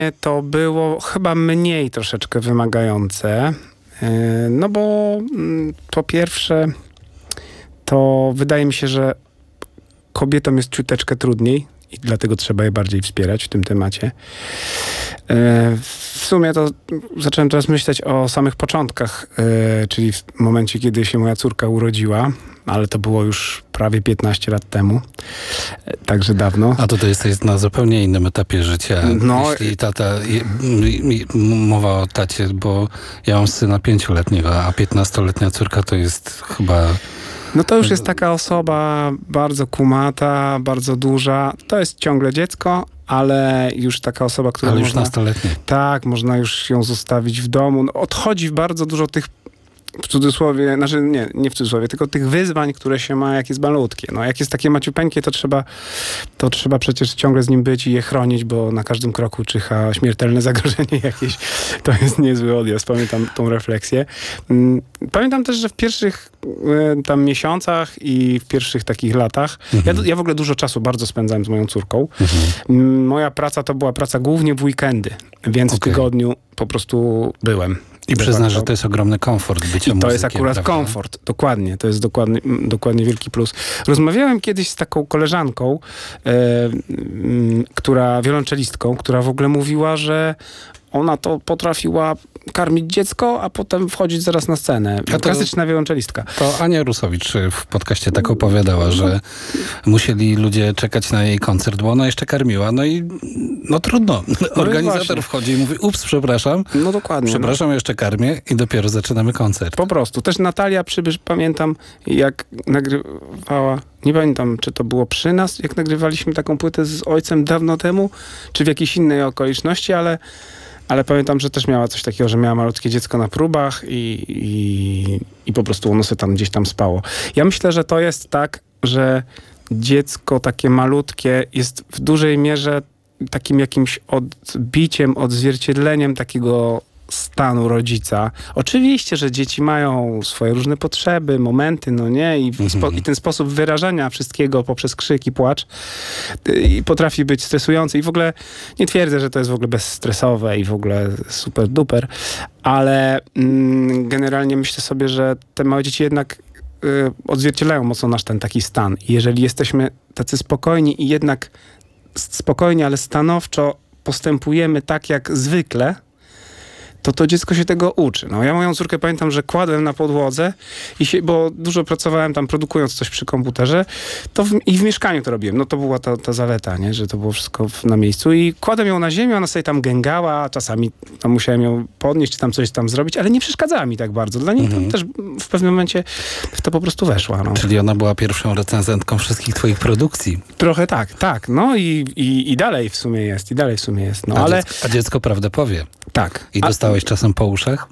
to było chyba mniej troszeczkę wymagające. No bo po pierwsze, to wydaje mi się, że kobietom jest ciuteczkę trudniej i dlatego trzeba je bardziej wspierać w tym temacie. W sumie to zacząłem teraz myśleć o samych początkach, czyli w momencie, kiedy się moja córka urodziła, ale to było już prawie 15 lat temu, także dawno. A tutaj jesteś na zupełnie innym etapie życia. No, jeśli mowa o tacie, bo ja mam syna 5-letniego, a 15-letnia córka to jest chyba... No to już jest taka osoba bardzo kumata, bardzo duża. To jest ciągle dziecko, ale już taka osoba, która ale już nastoletnia. Tak, można już ją zostawić w domu. No, odchodzi bardzo dużo tych, w cudzysłowie, znaczy nie w cudzysłowie, tylko tych wyzwań, które się ma, jak jest malutkie. No jak jest takie maciupeńkie, to trzeba przecież ciągle z nim być i je chronić, bo na każdym kroku czyha śmiertelne zagrożenie jakieś. To jest niezły odjazd. Pamiętam tą refleksję. Pamiętam też, że w pierwszych tam miesiącach i w pierwszych takich latach, ja w ogóle dużo czasu bardzo spędzałem z moją córką. Moja praca to była praca głównie w weekendy, więc w tygodniu po prostu byłem. I przyznasz, że to jest ogromny komfort bycia muzykiem. To jest akurat prawda? Komfort, dokładnie. To jest dokładnie wielki plus. Rozmawiałem kiedyś z taką koleżanką, wiolonczelistką, która w ogóle mówiła, że ona to potrafiła karmić dziecko, a potem wchodzić zaraz na scenę. Klasyczna wiolonczelistka. To Ania Rusowicz w podcaście tak opowiadała, że musieli ludzie czekać na jej koncert, bo ona jeszcze karmiła. No i trudno. Organizator wchodzi i mówi, ups, przepraszam. No dokładnie. Przepraszam, jeszcze karmię i dopiero zaczynamy koncert. Po prostu. Też Natalia Przybysz, pamiętam, jak nagrywała, nie pamiętam, czy to było przy nas, jak nagrywaliśmy taką płytę z ojcem dawno temu, czy w jakiejś innej okoliczności, ale pamiętam, że też miała coś takiego, że miała malutkie dziecko na próbach i po prostu ono sobie tam gdzieś tam spało. Ja myślę, że to jest tak, że dziecko takie malutkie jest w dużej mierze takim jakimś odbiciem, odzwierciedleniem takiego stanu rodzica. Oczywiście, że dzieci mają swoje różne potrzeby, momenty, no nie? I ten sposób wyrażania wszystkiego poprzez krzyk i płacz i potrafi być stresujący. I w ogóle nie twierdzę, że to jest w ogóle bezstresowe i w ogóle super duper, ale generalnie myślę sobie, że te małe dzieci jednak odzwierciedlają mocno nasz ten taki stan. I jeżeli jesteśmy tacy spokojni i jednak spokojnie, ale stanowczo postępujemy tak jak zwykle, to dziecko się tego uczy. No, ja moją córkę pamiętam, że kładłem na podłodze bo dużo pracowałem tam produkując coś przy komputerze, i w mieszkaniu to robiłem. No to była ta zaleta, nie? Że to było wszystko na miejscu i kładłem ją na ziemię, ona sobie tam gęgała, czasami tam musiałem ją podnieść, czy tam coś tam zrobić, ale nie przeszkadzała mi tak bardzo. Dla niej to też w pewnym momencie w to po prostu weszła. No. Czyli ona była pierwszą recenzentką wszystkich twoich produkcji. Trochę tak. No i dalej w sumie jest. No, a dziecko prawdę powie. Tak. I dostałeś czasem po uszach?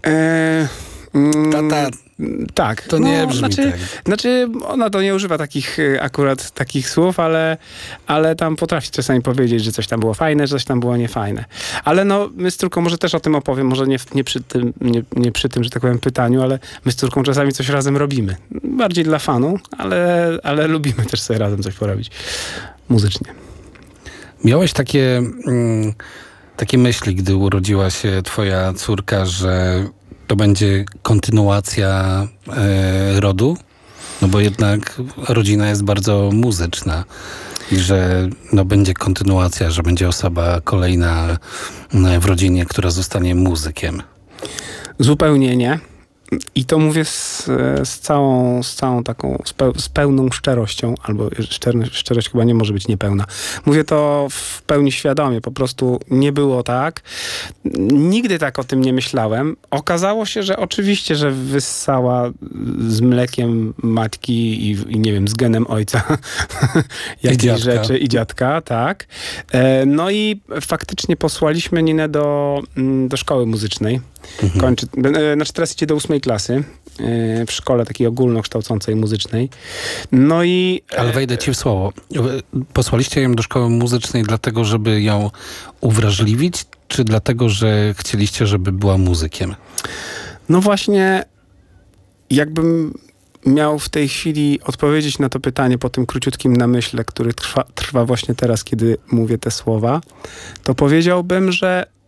Tata, tak. To nie brzmi tak. Znaczy, ona to nie używa takich słów, ale tam potrafi czasami powiedzieć, że coś tam było fajne, że coś tam było niefajne. Ale no, my z córką może też o tym opowiem, może nie przy tym, że tak powiem, pytaniu, ale my z córką czasami coś razem robimy. Bardziej dla fanu, ale lubimy też sobie razem coś porobić muzycznie. Miałeś takie myśli, gdy urodziła się twoja córka, że to będzie kontynuacja rodu? No bo jednak rodzina jest bardzo muzyczna i że będzie kontynuacja, że będzie osoba kolejna w rodzinie, która zostanie muzykiem. Zupełnie nie. I to mówię z całą taką, z pełną szczerością, albo szczerość chyba nie może być niepełna. Mówię to w pełni świadomie, po prostu nie było tak. Nigdy tak o tym nie myślałem. Okazało się, że oczywiście, że wyssała z mlekiem matki i nie wiem, z genem ojca jakieś rzeczy i dziadka, tak. No i faktycznie posłaliśmy Ninę do szkoły muzycznej. Teraz idzie do 8 klasy w szkole takiej ogólnokształcącej muzycznej. No i... Ale wejdę ci w słowo. Posłaliście ją do szkoły muzycznej dlatego, żeby ją uwrażliwić, czy dlatego, że chcieliście, żeby była muzykiem? No właśnie, jakbym miał w tej chwili odpowiedzieć na to pytanie po tym króciutkim namyśle, który trwa właśnie teraz, kiedy mówię te słowa, to powiedziałbym, że